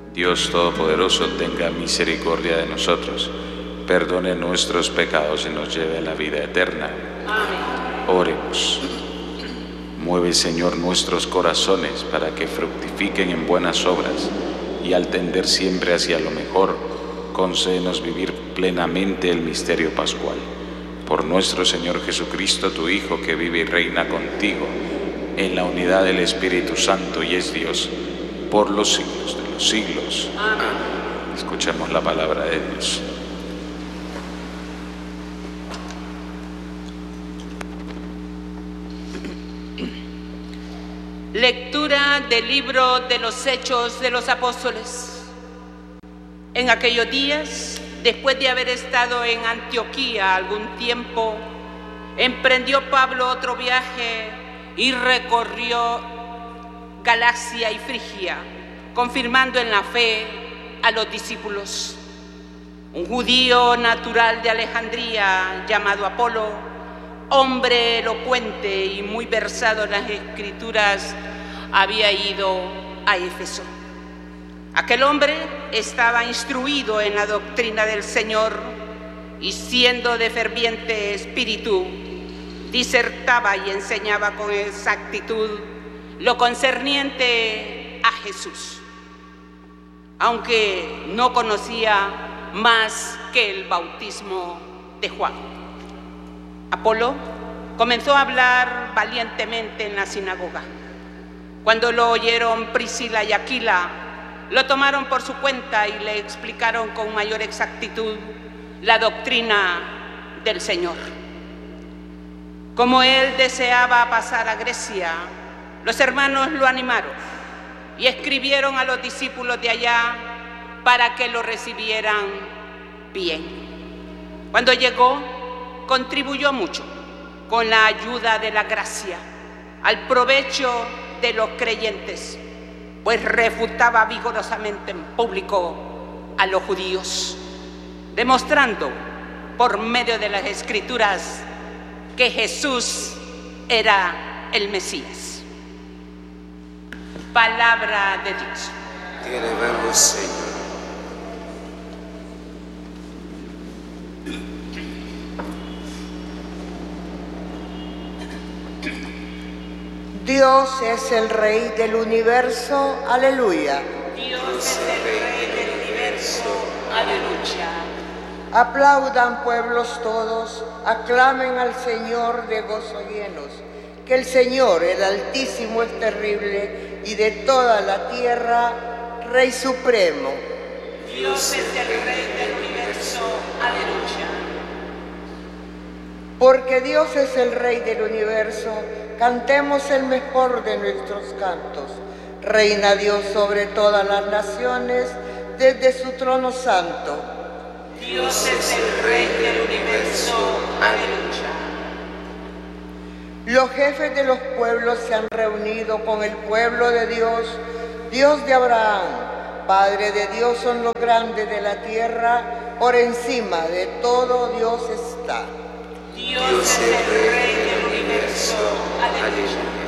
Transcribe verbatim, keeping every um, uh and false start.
Dios Todopoderoso, tenga misericordia de nosotros, perdone nuestros pecados y nos lleve a la vida eterna. Amén. Oremos. Mueve, Señor, nuestros corazones para que fructifiquen en buenas obras y al tender siempre hacia lo mejor, concédenos vivir plenamente el misterio pascual. Por nuestro Señor Jesucristo, tu Hijo, que vive y reina contigo en la unidad del Espíritu Santo y es Dios por los siglos de los siglos. Amén. Escuchemos la palabra de Dios. Lectura del libro de los Hechos de los Apóstoles. En aquellos días, después de haber estado en Antioquía algún tiempo, emprendió Pablo otro viaje y recorrió Galacia y Frigia, confirmando en la fe a los discípulos. Un judío natural de Alejandría, llamado Apolo, hombre elocuente y muy versado en las Escrituras, había ido a Éfeso. Aquel hombre estaba instruido en la doctrina del Señor y, siendo de ferviente espíritu, disertaba y enseñaba con exactitud lo concerniente a Jesús, aunque no conocía más que el bautismo de Juan. Apolo comenzó a hablar valientemente en la sinagoga. Cuando lo oyeron Priscila y Aquila, lo tomaron por su cuenta y le explicaron con mayor exactitud la doctrina del Señor. Como él deseaba pasar a Grecia, los hermanos lo animaron y escribieron a los discípulos de allá para que lo recibieran bien. Cuando llegó, contribuyó mucho con la ayuda de la gracia al provecho de los creyentes, pues refutaba vigorosamente en público a los judíos, demostrando por medio de las Escrituras que Jesús era el Mesías. Palabra de Dios. Te alabamos, Señor. Dios es el Rey del universo, aleluya. Dios es el Rey del universo, aleluya. Aplaudan, pueblos todos, aclamen al Señor de gozo llenos, que el Señor, el Altísimo, es terrible y de toda la tierra, Rey supremo. Dios es el Rey del universo, aleluya. Porque Dios es el Rey del universo, cantemos el mejor de nuestros cantos. Reina Dios sobre todas las naciones, desde su trono santo. Dios es el Rey del universo, aleluya. Los jefes de los pueblos se han reunido con el pueblo de Dios, Dios de Abraham, Padre de Dios, son los grandes de la tierra, por encima de todo Dios está. Dios es el Rey del universo, aleluya.